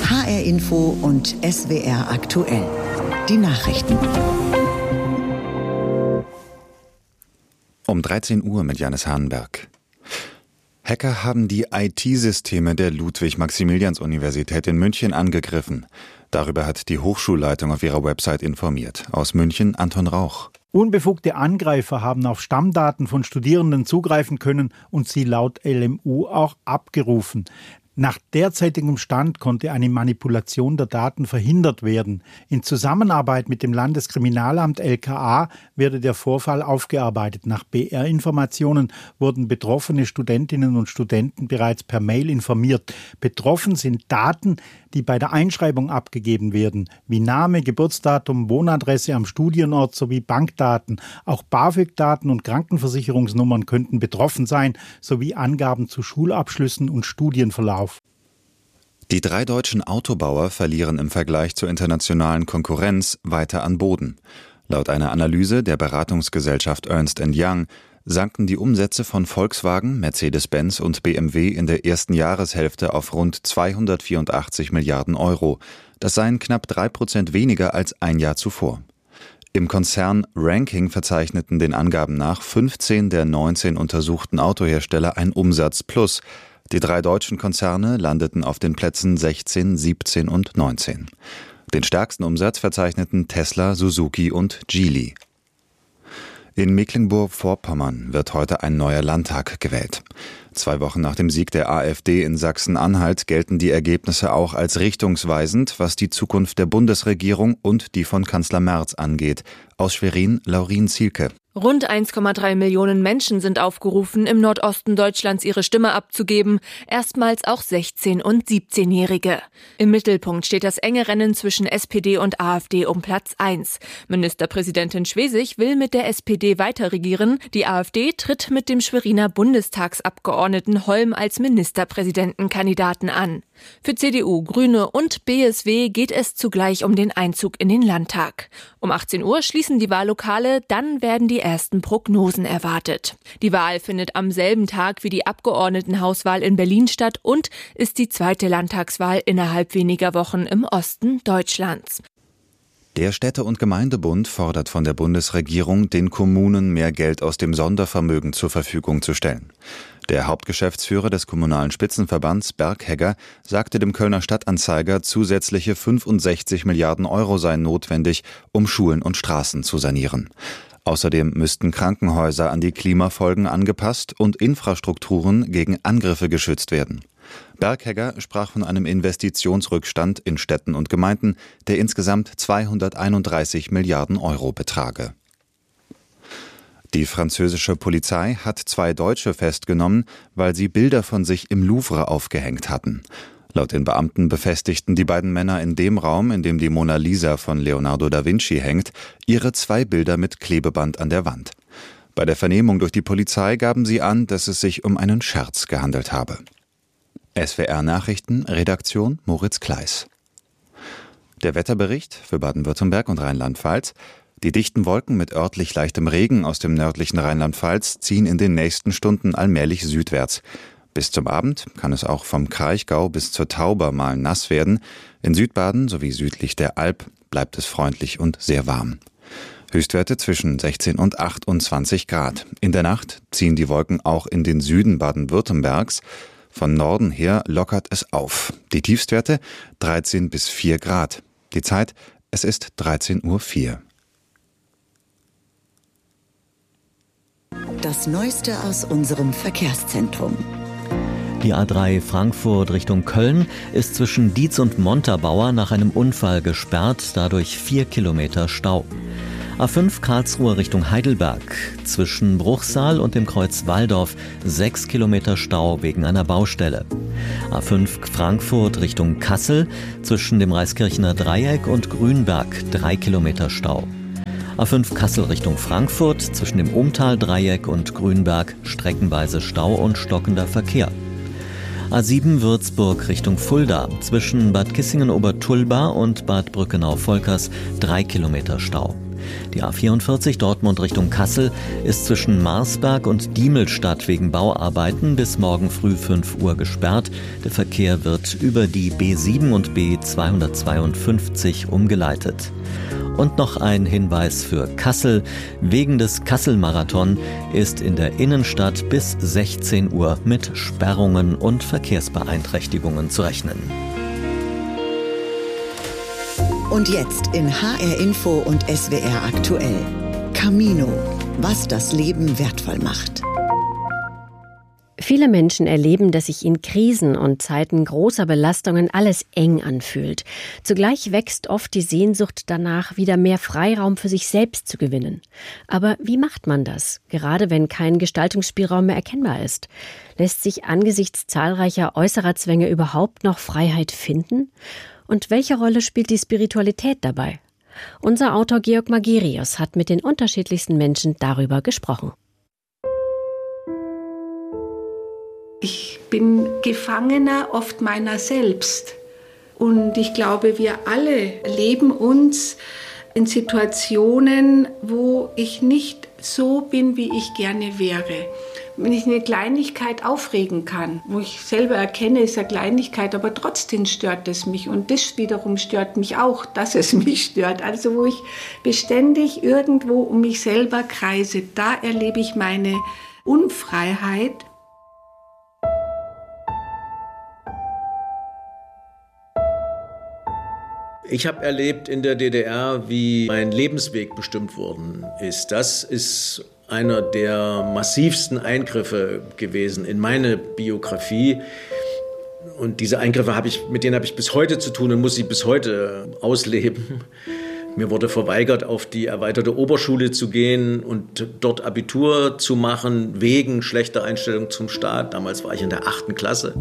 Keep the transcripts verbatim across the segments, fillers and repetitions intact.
H R Info und S W R aktuell. Die Nachrichten. Um dreizehn Uhr mit Janis Hahnenberg. Hacker haben die I T-Systeme der Ludwig-Maximilians-Universität in München angegriffen. Darüber hat die Hochschulleitung auf ihrer Website informiert. Aus München Anton Rauch. Unbefugte Angreifer haben auf Stammdaten von Studierenden zugreifen können und sie laut L M U auch abgerufen. Nach derzeitigem Stand konnte eine Manipulation der Daten verhindert werden. In Zusammenarbeit mit dem Landeskriminalamt L K A werde der Vorfall aufgearbeitet. Nach B R-Informationen wurden betroffene Studentinnen und Studenten bereits per Mail informiert. Betroffen sind Daten, die bei der Einschreibung abgegeben werden, wie Name, Geburtsdatum, Wohnadresse am Studienort sowie Bankdaten. Auch BAföG-Daten und Krankenversicherungsnummern könnten betroffen sein, sowie Angaben zu Schulabschlüssen und Studienverlauf. Die drei deutschen Autobauer verlieren im Vergleich zur internationalen Konkurrenz weiter an Boden. Laut einer Analyse der Beratungsgesellschaft Ernst and Young sanken die Umsätze von Volkswagen, Mercedes-Benz und B M W in der ersten Jahreshälfte auf rund zweihundertvierundachtzig Milliarden Euro. Das seien knapp drei Prozent weniger als ein Jahr zuvor. Im Konzern Ranking verzeichneten den Angaben nach fünfzehn der neunzehn untersuchten Autohersteller ein Umsatzplus. Die drei deutschen Konzerne landeten auf den Plätzen sechzehn, siebzehn und neunzehn. Den stärksten Umsatz verzeichneten Tesla, Suzuki und Geely. In Mecklenburg-Vorpommern wird heute ein neuer Landtag gewählt. Zwei Wochen nach dem Sieg der AfD in Sachsen-Anhalt gelten die Ergebnisse auch als richtungsweisend, was die Zukunft der Bundesregierung und die von Kanzler Merz angeht. Aus Schwerin, Laurin Zielke. Rund eins Komma drei Millionen Menschen sind aufgerufen, im Nordosten Deutschlands ihre Stimme abzugeben, erstmals auch sechzehn- und siebzehnjährige. Im Mittelpunkt steht das enge Rennen zwischen S P D und AfD um Platz eins. Ministerpräsidentin Schwesig will mit der S P D weiter regieren. Die AfD tritt mit dem Schweriner Bundestagsabgeordneten Holm als Ministerpräsidentenkandidaten an. Für C D U, Grüne und B S W geht es zugleich um den Einzug in den Landtag. Um achtzehn Uhr schließen die Wahllokale, dann werden die ersten Prognosen erwartet. Die Wahl findet am selben Tag wie die Abgeordnetenhauswahl in Berlin statt und ist die zweite Landtagswahl innerhalb weniger Wochen im Osten Deutschlands. Der Städte- und Gemeindebund fordert von der Bundesregierung, den Kommunen mehr Geld aus dem Sondervermögen zur Verfügung zu stellen. Der Hauptgeschäftsführer des Kommunalen Spitzenverbands, Berghegger, sagte dem Kölner Stadtanzeiger, zusätzliche fünfundsechzig Milliarden Euro seien notwendig, um Schulen und Straßen zu sanieren. Außerdem müssten Krankenhäuser an die Klimafolgen angepasst und Infrastrukturen gegen Angriffe geschützt werden. Berghegger sprach von einem Investitionsrückstand in Städten und Gemeinden, der insgesamt zweihunderteinunddreißig Milliarden Euro betrage. Die französische Polizei hat zwei Deutsche festgenommen, weil sie Bilder von sich im Louvre aufgehängt hatten. Laut den Beamten befestigten die beiden Männer in dem Raum, in dem die Mona Lisa von Leonardo da Vinci hängt, ihre zwei Bilder mit Klebeband an der Wand. Bei der Vernehmung durch die Polizei gaben sie an, dass es sich um einen Scherz gehandelt habe. S W R Nachrichten, Redaktion Moritz Kleis. Der Wetterbericht für Baden-Württemberg und Rheinland-Pfalz. Die dichten Wolken mit örtlich leichtem Regen aus dem nördlichen Rheinland-Pfalz ziehen in den nächsten Stunden allmählich südwärts. Bis zum Abend kann es auch vom Kraichgau bis zur Tauber mal nass werden. In Südbaden sowie südlich der Alp bleibt es freundlich und sehr warm. Höchstwerte zwischen sechzehn und achtundzwanzig Grad. In der Nacht ziehen die Wolken auch in den Süden Baden-Württembergs. Von Norden her lockert es auf. Die Tiefstwerte dreizehn bis vier Grad. Die Zeit, es ist dreizehn Uhr vier. Das Neueste aus unserem Verkehrszentrum. Die A drei Frankfurt Richtung Köln ist zwischen Dietz und Montabaur nach einem Unfall gesperrt, dadurch vier Kilometer Stau. A fünf Karlsruhe Richtung Heidelberg, zwischen Bruchsal und dem Kreuz Walldorf sechs Kilometer Stau wegen einer Baustelle. A fünf Frankfurt Richtung Kassel, zwischen dem Reiskirchener Dreieck und Grünberg drei Kilometer Stau. A fünf Kassel Richtung Frankfurt, zwischen dem Umtal-Dreieck und Grünberg streckenweise Stau und stockender Verkehr. A sieben Würzburg Richtung Fulda, zwischen Bad Kissingen-Obertulba und Bad Brückenau-Volkers drei Kilometer Stau. Die A vierundvierzig Dortmund Richtung Kassel ist zwischen Marsberg und Diemelstadt wegen Bauarbeiten bis morgen früh fünf Uhr gesperrt. Der Verkehr wird über die B sieben und B zweihundertzweiundfünfzig umgeleitet. Und noch ein Hinweis für Kassel. Wegen des Kassel-Marathon ist in der Innenstadt bis sechzehn Uhr mit Sperrungen und Verkehrsbeeinträchtigungen zu rechnen. Und jetzt in H R Info und S W R aktuell. Camino, was das Leben wertvoll macht. Viele Menschen erleben, dass sich in Krisen und Zeiten großer Belastungen alles eng anfühlt. Zugleich wächst oft die Sehnsucht danach, wieder mehr Freiraum für sich selbst zu gewinnen. Aber wie macht man das, gerade wenn kein Gestaltungsspielraum mehr erkennbar ist? Lässt sich angesichts zahlreicher äußerer Zwänge überhaupt noch Freiheit finden? Und welche Rolle spielt die Spiritualität dabei? Unser Autor Georg Magirius hat mit den unterschiedlichsten Menschen darüber gesprochen. Ich bin Gefangener oft meiner selbst. Und ich glaube, wir alle erleben uns in Situationen, wo ich nicht so bin, wie ich gerne wäre. Wenn ich eine Kleinigkeit aufregen kann, wo ich selber erkenne, ist eine Kleinigkeit, aber trotzdem stört es mich. Und das wiederum stört mich auch, dass es mich stört. Also wo ich beständig irgendwo um mich selber kreise, da erlebe ich meine Unfreiheit. Ich habe erlebt in der D D R, wie mein Lebensweg bestimmt worden ist. Das ist einer der massivsten Eingriffe gewesen in meine Biografie. Und diese Eingriffe habe ich, mit denen habe ich bis heute zu tun und muss sie bis heute ausleben. Mir wurde verweigert, auf die erweiterte Oberschule zu gehen und dort Abitur zu machen, wegen schlechter Einstellung zum Staat. Damals war ich in der achten Klasse.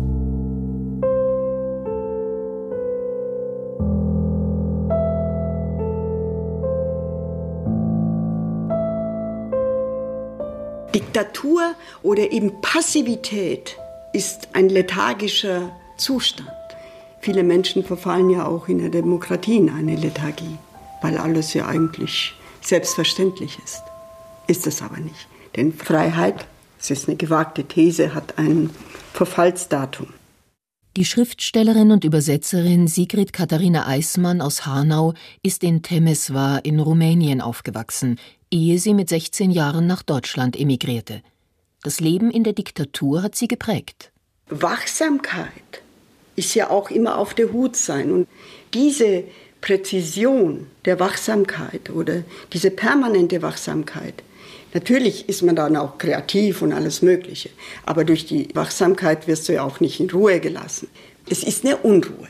Diktatur oder eben Passivität ist ein lethargischer Zustand. Viele Menschen verfallen ja auch in der Demokratie in eine Lethargie, weil alles ja eigentlich selbstverständlich ist. Ist es aber nicht. Denn Freiheit, das ist eine gewagte These, hat ein Verfallsdatum. Die Schriftstellerin und Übersetzerin Sigrid Katharina Eismann aus Hanau ist in Temeswar in Rumänien aufgewachsen, ehe sie mit sechzehn Jahren nach Deutschland emigrierte. Das Leben in der Diktatur hat sie geprägt. Wachsamkeit ist ja auch immer auf der Hut sein. Und diese Präzision der Wachsamkeit oder diese permanente Wachsamkeit, natürlich ist man dann auch kreativ und alles Mögliche, aber durch die Wachsamkeit wirst du ja auch nicht in Ruhe gelassen. Es ist eine Unruhe.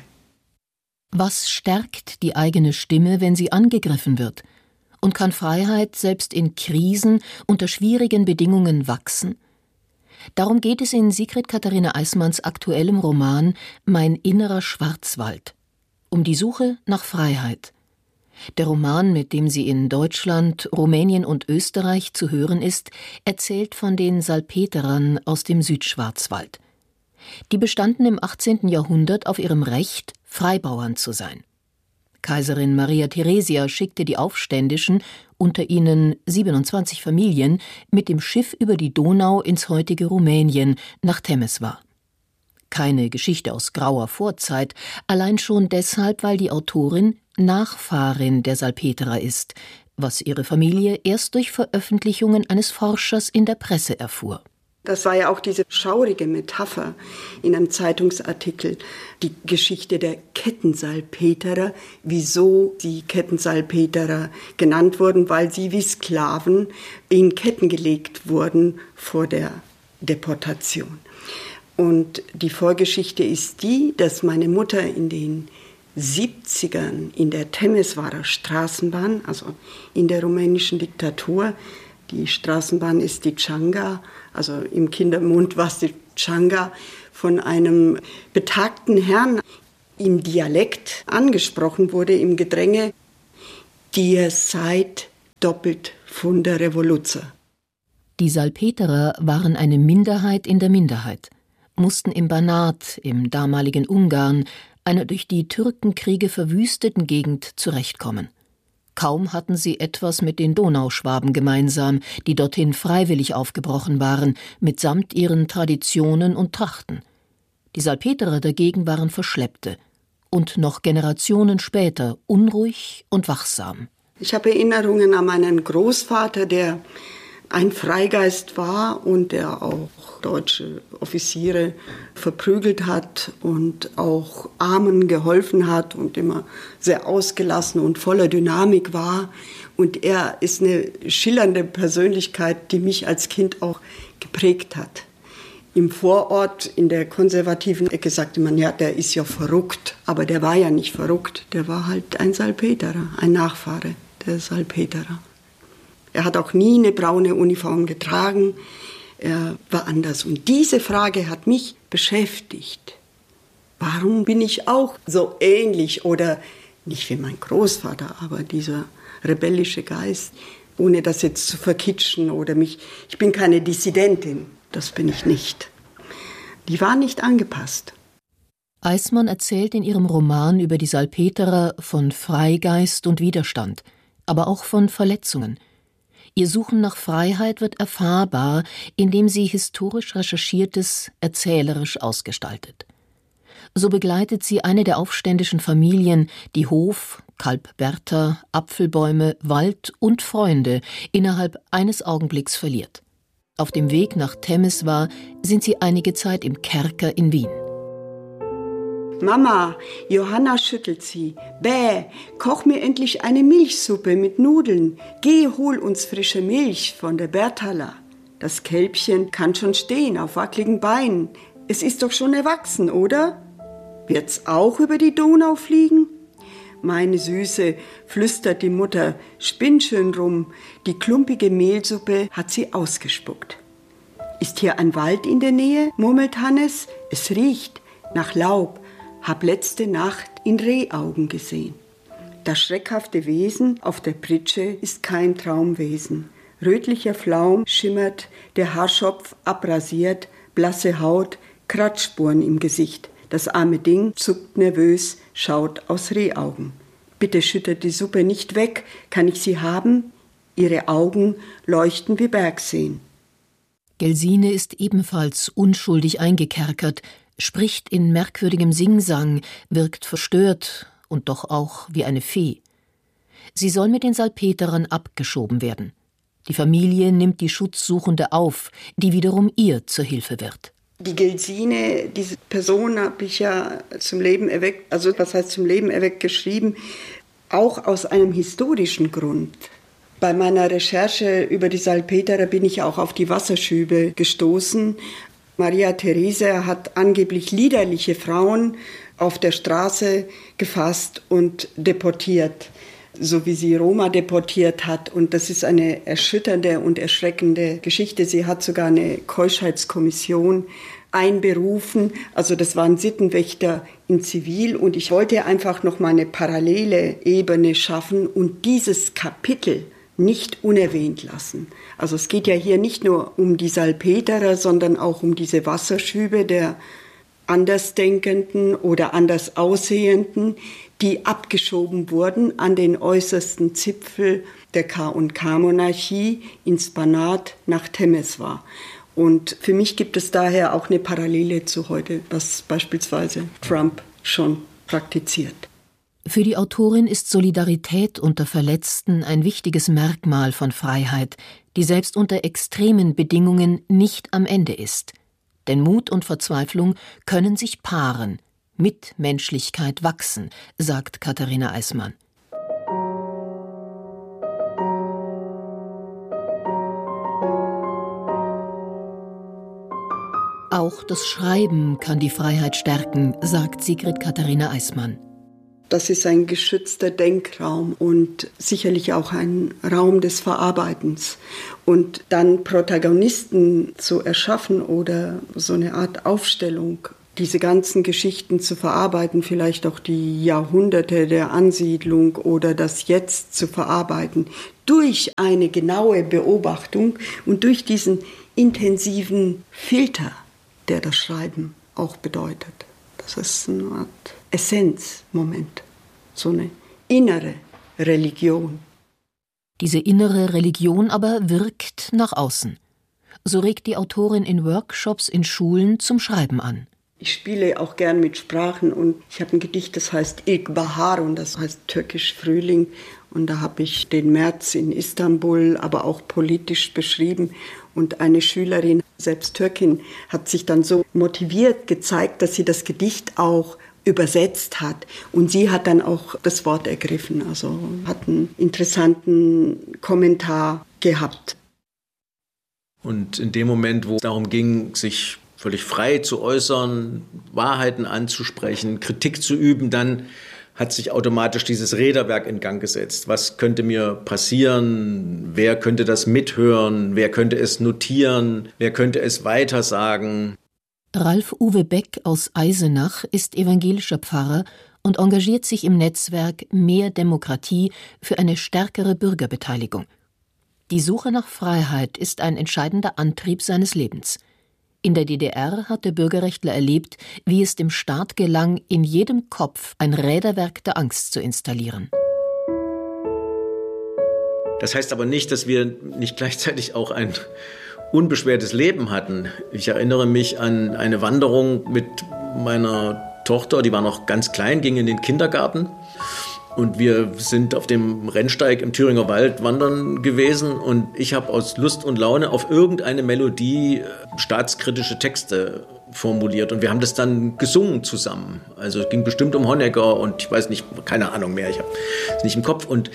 Was stärkt die eigene Stimme, wenn sie angegriffen wird? Und kann Freiheit selbst in Krisen unter schwierigen Bedingungen wachsen? Darum geht es in Sigrid Katharina Eismanns aktuellem Roman »Mein innerer Schwarzwald«, um die Suche nach Freiheit. Der Roman, mit dem sie in Deutschland, Rumänien und Österreich zu hören ist, erzählt von den Salpeterern aus dem Südschwarzwald. Die bestanden im achtzehnten Jahrhundert auf ihrem Recht, Freibauern zu sein. Kaiserin Maria Theresia schickte die Aufständischen, unter ihnen siebenundzwanzig Familien, mit dem Schiff über die Donau ins heutige Rumänien nach Temeswar. Keine Geschichte aus grauer Vorzeit, allein schon deshalb, weil die Autorin Nachfahrin der Salpeterer ist, was ihre Familie erst durch Veröffentlichungen eines Forschers in der Presse erfuhr. Das war ja auch diese schaurige Metapher in einem Zeitungsartikel, die Geschichte der Kettensalpeterer, wieso die Kettensalpeterer genannt wurden, weil sie wie Sklaven in Ketten gelegt wurden vor der Deportation. Und die Vorgeschichte ist die, dass meine Mutter in den siebzigern in der Temeswarer Straßenbahn, also in der rumänischen Diktatur, die Straßenbahn ist die Tschanga, also im Kindermund war es die Tschanga, von einem betagten Herrn im Dialekt angesprochen wurde, im Gedränge, ihr seid doppelt von der Revolution. Die Salpeterer waren eine Minderheit in der Minderheit, mussten im Banat, im damaligen Ungarn, einer durch die Türkenkriege verwüsteten Gegend zurechtkommen. Kaum hatten sie etwas mit den Donauschwaben gemeinsam, die dorthin freiwillig aufgebrochen waren, mitsamt ihren Traditionen und Trachten. Die Salpeterer dagegen waren Verschleppte und noch Generationen später unruhig und wachsam. Ich habe Erinnerungen an meinen Großvater, der ein Freigeist war und der auch deutsche Offiziere verprügelt hat und auch Armen geholfen hat und immer sehr ausgelassen und voller Dynamik war. Und er ist eine schillernde Persönlichkeit, die mich als Kind auch geprägt hat. Im Vorort, in der konservativen Ecke, sagte man, ja, der ist ja verrückt. Aber der war ja nicht verrückt, der war halt ein Salpeterer, ein Nachfahre der Salpeterer. Er hat auch nie eine braune Uniform getragen. Er war anders. Und diese Frage hat mich beschäftigt. Warum bin ich auch so ähnlich oder nicht wie mein Großvater, aber dieser rebellische Geist, ohne das jetzt zu verkitschen oder mich, ich bin keine Dissidentin, das bin ich nicht. Die war nicht angepasst. Eismann erzählt in ihrem Roman über die Salpeterer von Freigeist und Widerstand, aber auch von Verletzungen. Ihr Suchen nach Freiheit wird erfahrbar, indem sie historisch Recherchiertes erzählerisch ausgestaltet. So begleitet sie eine der aufständischen Familien, die Hof, Kalb Bertha, Apfelbäume, Wald und Freunde innerhalb eines Augenblicks verliert. Auf dem Weg nach Temeswar sind sie einige Zeit im Kerker in Wien. Mama, Johanna schüttelt sie. Bäh, koch mir endlich eine Milchsuppe mit Nudeln. Geh, hol uns frische Milch von der Berthala. Das Kälbchen kann schon stehen auf wackeligen Beinen. Es ist doch schon erwachsen, oder? Wird's auch über die Donau fliegen? Meine Süße, flüstert die Mutter, spinn schön rum. Die klumpige Mehlsuppe hat sie ausgespuckt. Ist hier ein Wald in der Nähe, murmelt Hannes. Es riecht nach Laub. Hab letzte Nacht in Rehaugen gesehen. Das schreckhafte Wesen auf der Pritsche ist kein Traumwesen. Rötlicher Flaum schimmert, der Haarschopf abrasiert, blasse Haut, Kratzspuren im Gesicht. Das arme Ding zuckt nervös, schaut aus Rehaugen. Bitte schüttet die Suppe nicht weg, kann ich sie haben? Ihre Augen leuchten wie Bergseen. Gelsine ist ebenfalls unschuldig eingekerkert, spricht in merkwürdigem Singsang, wirkt verstört und doch auch wie eine Fee. Sie soll mit den Salpeterern abgeschoben werden. Die Familie nimmt die Schutzsuchende auf, die wiederum ihr zur Hilfe wird. Die Gelsine, diese Person habe ich ja zum Leben erweckt, also was heißt zum Leben erweckt geschrieben, auch aus einem historischen Grund. Bei meiner Recherche über die Salpeterer bin ich auch auf die Wasserschübe gestoßen. Maria Theresia hat angeblich liederliche Frauen auf der Straße gefasst und deportiert, so wie sie Roma deportiert hat. Und das ist eine erschütternde und erschreckende Geschichte. Sie hat sogar eine Keuschheitskommission einberufen. Also das waren Sittenwächter in Zivil. Und ich wollte einfach noch mal eine parallele Ebene schaffen und dieses Kapitel nicht unerwähnt lassen. Also es geht ja hier nicht nur um die Salpeterer, sondern auch um diese Wasserschübe der Andersdenkenden oder anders Aussehenden, die abgeschoben wurden an den äußersten Zipfel der K und K-Monarchie ins Banat nach Temeswar. Und für mich gibt es daher auch eine Parallele zu heute, was beispielsweise Trump schon praktiziert. Für die Autorin ist Solidarität unter Verletzten ein wichtiges Merkmal von Freiheit, die selbst unter extremen Bedingungen nicht am Ende ist. Denn Mut und Verzweiflung können sich paaren, mit Menschlichkeit wachsen, sagt Katharina Eismann. Auch das Schreiben kann die Freiheit stärken, sagt Sigrid Katharina Eismann. Das ist ein geschützter Denkraum und sicherlich auch ein Raum des Verarbeitens. Und dann Protagonisten zu erschaffen oder so eine Art Aufstellung, diese ganzen Geschichten zu verarbeiten, vielleicht auch die Jahrhunderte der Ansiedlung oder das Jetzt zu verarbeiten, durch eine genaue Beobachtung und durch diesen intensiven Filter, der das Schreiben auch bedeutet. Das ist eine Art Essenzmoment, so eine innere Religion, Diese innere Religion aber wirkt nach außen. So regt die Autorin in Workshops in Schulen zum Schreiben an. Ich spiele auch gern mit Sprachen und ich habe ein Gedicht, das heißt İlkbahar und das heißt türkisch Frühling. Und da habe ich den März in Istanbul, aber auch politisch beschrieben. Und eine Schülerin, selbst Türkin, hat sich dann so motiviert gezeigt, dass sie das Gedicht auch übersetzt hat. Und sie hat dann auch das Wort ergriffen, also hat einen interessanten Kommentar gehabt. Und in dem Moment, wo es darum ging, sich völlig frei zu äußern, Wahrheiten anzusprechen, Kritik zu üben, dann hat sich automatisch dieses Räderwerk in Gang gesetzt. Was könnte mir passieren? Wer könnte das mithören? Wer könnte es notieren? Wer könnte es weitersagen? Ralf-Uwe Beck aus Eisenach ist evangelischer Pfarrer und engagiert sich im Netzwerk Mehr Demokratie für eine stärkere Bürgerbeteiligung. Die Suche nach Freiheit ist ein entscheidender Antrieb seines Lebens. In der D D R hat der Bürgerrechtler erlebt, wie es dem Staat gelang, in jedem Kopf ein Räderwerk der Angst zu installieren. Das heißt aber nicht, dass wir nicht gleichzeitig auch ein unbeschwertes Leben hatten. Ich erinnere mich an eine Wanderung mit meiner Tochter, die war noch ganz klein, ging in den Kindergarten. Und wir sind auf dem Rennsteig im Thüringer Wald wandern gewesen und ich habe aus Lust und Laune auf irgendeine Melodie staatskritische Texte formuliert und wir haben das dann gesungen zusammen. Also es ging bestimmt um Honecker und ich weiß nicht, keine Ahnung mehr, ich habe es nicht im Kopf. Und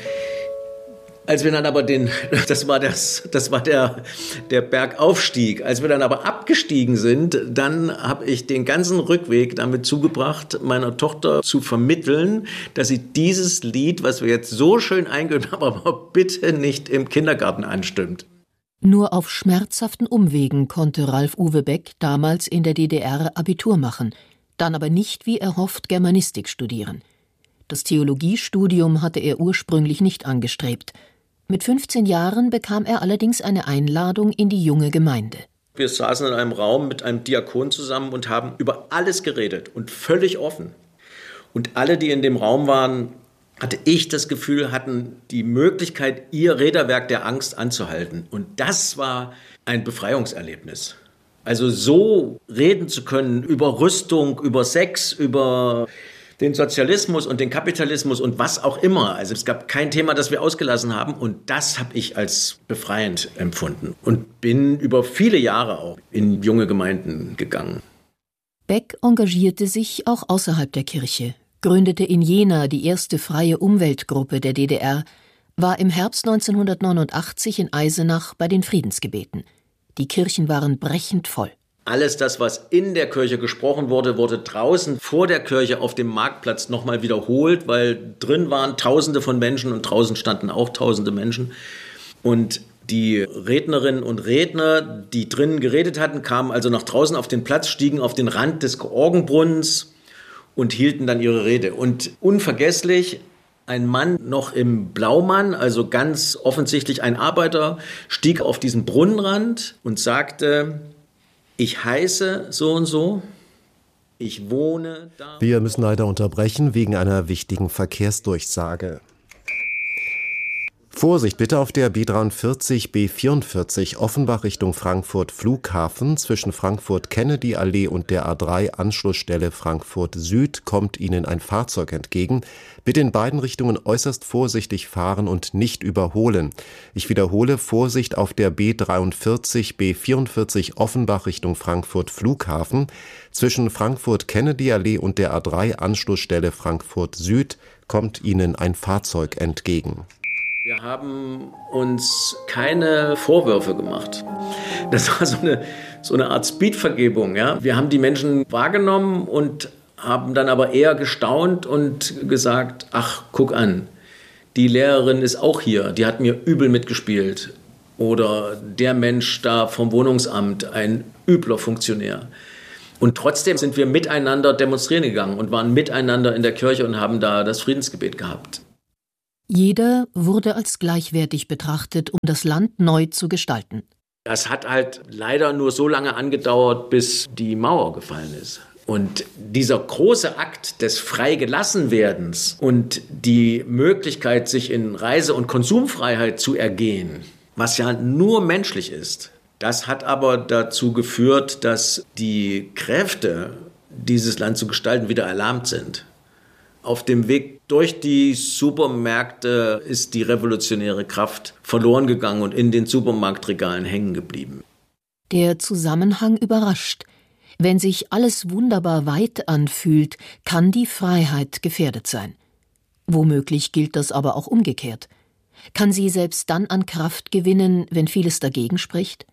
als wir dann aber den, das war das, das war der, der Bergaufstieg. Als wir dann aber abgestiegen sind, dann habe ich den ganzen Rückweg damit zugebracht, meiner Tochter zu vermitteln, dass sie dieses Lied, was wir jetzt so schön eingeübt haben, aber bitte nicht im Kindergarten anstimmt. Nur auf schmerzhaften Umwegen konnte Ralf-Uwe Beck damals in der D D R Abitur machen, dann aber nicht wie erhofft Germanistik studieren. Das Theologiestudium hatte er ursprünglich nicht angestrebt. Mit fünfzehn Jahren bekam er allerdings eine Einladung in die junge Gemeinde. Wir saßen in einem Raum mit einem Diakon zusammen und haben über alles geredet und völlig offen. Und alle, die in dem Raum waren, hatte ich das Gefühl, hatten die Möglichkeit, ihr Räderwerk der Angst anzuhalten. Und das war ein Befreiungserlebnis. Also so reden zu können über Rüstung, über Sex, über den Sozialismus und den Kapitalismus und was auch immer. Also es gab kein Thema, das wir ausgelassen haben und das habe ich als befreiend empfunden und bin über viele Jahre auch in junge Gemeinden gegangen. Beck engagierte sich auch außerhalb der Kirche, gründete in Jena die erste freie Umweltgruppe der D D R, war im Herbst neunzehnhundertneunundachtzig in Eisenach bei den Friedensgebeten. Die Kirchen waren brechend voll. Alles das, was in der Kirche gesprochen wurde, wurde draußen vor der Kirche auf dem Marktplatz nochmal wiederholt, weil drin waren Tausende von Menschen und draußen standen auch Tausende Menschen. Und die Rednerinnen und Redner, die drinnen geredet hatten, kamen also nach draußen auf den Platz, stiegen auf den Rand des Orgenbrunnens und hielten dann ihre Rede. Und unvergesslich, ein Mann noch im Blaumann, also ganz offensichtlich ein Arbeiter, stieg auf diesen Brunnenrand und sagte: Ich heiße so und so, ich wohne da. Wir müssen leider unterbrechen wegen einer wichtigen Verkehrsdurchsage. Vorsicht bitte auf der B dreiundvierzig B vierundvierzig Offenbach Richtung Frankfurt Flughafen. Zwischen Frankfurt-Kennedy-Allee und der A drei Anschlussstelle Frankfurt Süd kommt Ihnen ein Fahrzeug entgegen. Bitte in beiden Richtungen äußerst vorsichtig fahren und nicht überholen. Ich wiederhole, Vorsicht auf der B dreiundvierzig B vierundvierzig Offenbach Richtung Frankfurt Flughafen. Zwischen Frankfurt-Kennedy-Allee und der A drei Anschlussstelle Frankfurt Süd kommt Ihnen ein Fahrzeug entgegen. Wir haben uns keine Vorwürfe gemacht. Das war so eine, so eine Art Speedvergebung. Ja? Wir haben die Menschen wahrgenommen und haben dann aber eher gestaunt und gesagt: Ach, guck an, die Lehrerin ist auch hier, die hat mir übel mitgespielt. Oder der Mensch da vom Wohnungsamt, ein übler Funktionär. Und trotzdem sind wir miteinander demonstrieren gegangen und waren miteinander in der Kirche und haben da das Friedensgebet gehabt. Jeder wurde als gleichwertig betrachtet, um das Land neu zu gestalten. Das hat halt leider nur so lange angedauert, bis die Mauer gefallen ist. Und dieser große Akt des Freigelassenwerdens und die Möglichkeit, sich in Reise- und Konsumfreiheit zu ergehen, was ja nur menschlich ist, das hat aber dazu geführt, dass die Kräfte, dieses Land zu gestalten, wieder erlahmt sind. Auf dem Weg durch die Supermärkte ist die revolutionäre Kraft verloren gegangen und in den Supermarktregalen hängen geblieben. Der Zusammenhang überrascht. Wenn sich alles wunderbar weit anfühlt, kann die Freiheit gefährdet sein. Womöglich gilt das aber auch umgekehrt. Kann sie selbst dann an Kraft gewinnen, wenn vieles dagegen spricht?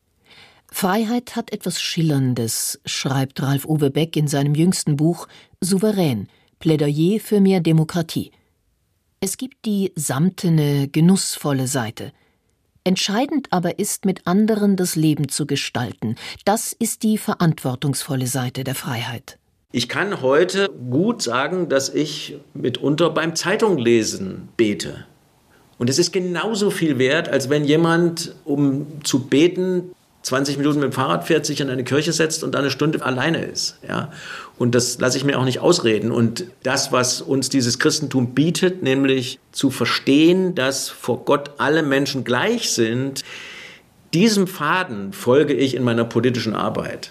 Freiheit hat etwas Schillerndes, schreibt Ralf Uwe Beck in seinem jüngsten Buch Souverän, Plädoyer für mehr Demokratie. Es gibt die samtene, genussvolle Seite. Entscheidend aber ist, mit anderen das Leben zu gestalten. Das ist die verantwortungsvolle Seite der Freiheit. Ich kann heute gut sagen, dass ich mitunter beim Zeitunglesen bete. Und es ist genauso viel wert, als wenn jemand, um zu beten, zwanzig Minuten mit dem Fahrrad fährt, sich in eine Kirche setzt und da eine Stunde alleine ist. Ja? Und das lasse ich mir auch nicht ausreden. Und das, was uns dieses Christentum bietet, nämlich zu verstehen, dass vor Gott alle Menschen gleich sind, diesem Faden folge ich in meiner politischen Arbeit.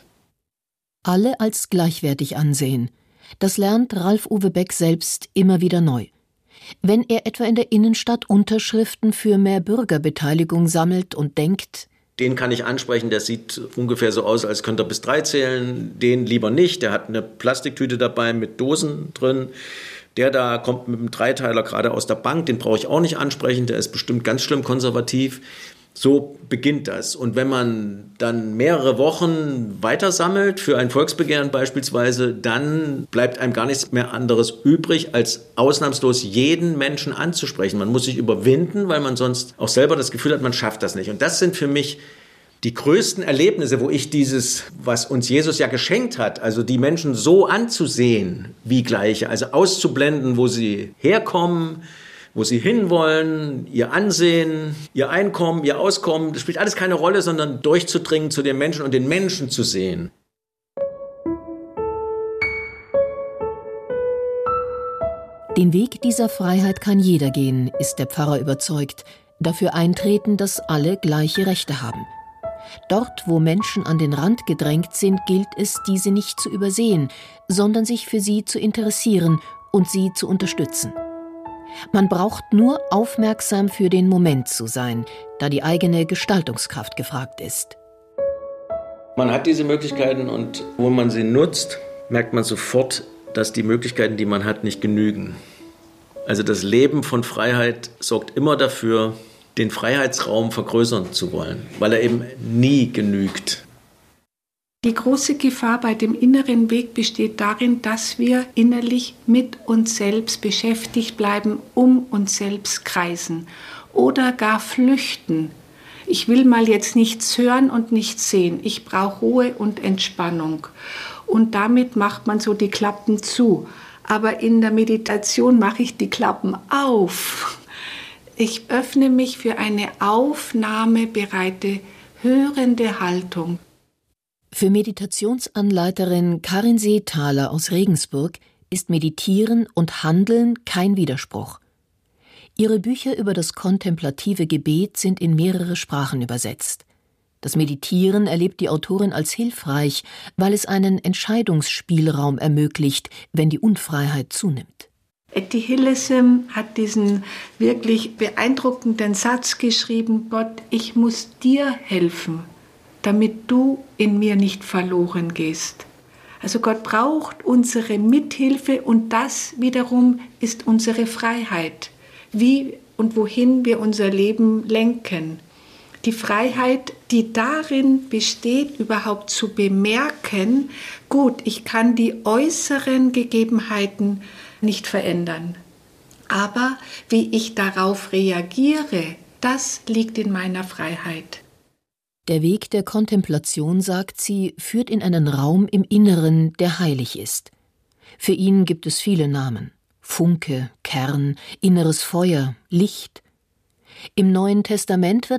Alle als gleichwertig ansehen. Das lernt Ralf Uwe Beck selbst immer wieder neu. Wenn er etwa in der Innenstadt Unterschriften für mehr Bürgerbeteiligung sammelt und denkt, den kann ich ansprechen, der sieht ungefähr so aus, als könnte er bis drei zählen. Den lieber nicht, der hat eine Plastiktüte dabei mit Dosen drin. Der da kommt mit einem Dreiteiler gerade aus der Bank, den brauche ich auch nicht ansprechen, der ist bestimmt ganz schlimm konservativ. So beginnt das. Und wenn man dann mehrere Wochen weiter sammelt, für ein Volksbegehren beispielsweise, dann bleibt einem gar nichts mehr anderes übrig, als ausnahmslos jeden Menschen anzusprechen. Man muss sich überwinden, weil man sonst auch selber das Gefühl hat, man schafft das nicht. Und das sind für mich die größten Erlebnisse, wo ich dieses, was uns Jesus ja geschenkt hat, also die Menschen so anzusehen wie Gleiche, also auszublenden, wo sie herkommen, wo sie hinwollen, ihr Ansehen, ihr Einkommen, ihr Auskommen, das spielt alles keine Rolle, sondern durchzudringen zu den Menschen und den Menschen zu sehen. Den Weg dieser Freiheit kann jeder gehen, ist der Pfarrer überzeugt, dafür eintreten, dass alle gleiche Rechte haben. Dort, wo Menschen an den Rand gedrängt sind, gilt es, diese nicht zu übersehen, sondern sich für sie zu interessieren und sie zu unterstützen. Man braucht nur aufmerksam für den Moment zu sein, da die eigene Gestaltungskraft gefragt ist. Man hat diese Möglichkeiten und wo man sie nutzt, merkt man sofort, dass die Möglichkeiten, die man hat, nicht genügen. Also das Leben von Freiheit sorgt immer dafür, den Freiheitsraum vergrößern zu wollen, weil er eben nie genügt. Die große Gefahr bei dem inneren Weg besteht darin, dass wir innerlich mit uns selbst beschäftigt bleiben, um uns selbst kreisen oder gar flüchten. Ich will mal jetzt nichts hören und nichts sehen. Ich brauche Ruhe und Entspannung. Und damit macht man so die Klappen zu. Aber in der Meditation mache ich die Klappen auf. Ich öffne mich für eine aufnahmebereite, hörende Haltung. Für Meditationsanleiterin Karin Seethaler aus Regensburg ist Meditieren und Handeln kein Widerspruch. Ihre Bücher über das kontemplative Gebet sind in mehrere Sprachen übersetzt. Das Meditieren erlebt die Autorin als hilfreich, weil es einen Entscheidungsspielraum ermöglicht, wenn die Unfreiheit zunimmt. Etty Hillesum hat diesen wirklich beeindruckenden Satz geschrieben: Gott, ich muss dir helfen, damit du in mir nicht verloren gehst. Also Gott braucht unsere Mithilfe und das wiederum ist unsere Freiheit, wie und wohin wir unser Leben lenken. Die Freiheit, die darin besteht, überhaupt zu bemerken, gut, ich kann die äußeren Gegebenheiten nicht verändern, aber wie ich darauf reagiere, das liegt in meiner Freiheit. Der Weg der Kontemplation, sagt sie, führt in einen Raum im Inneren, der heilig ist. Für ihn gibt es viele Namen: Funke, Kern, inneres Feuer, Licht. Im Neuen Testament wird